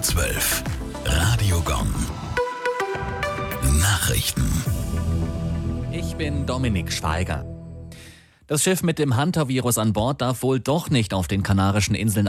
12. Radio Gong. Nachrichten. Ich bin Dominik Schweiger. Das Schiff mit dem Hunter-Virus an Bord darf wohl doch nicht auf den Kanarischen Inseln